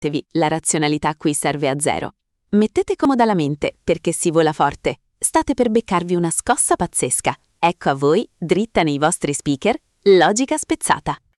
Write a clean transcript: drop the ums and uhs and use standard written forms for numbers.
La razionalità qui serve a zero. Mettete comoda la mente, perché si vola forte. State per beccarvi una scossa pazzesca. Ecco a voi, dritta nei vostri speaker, Logica Spezzata.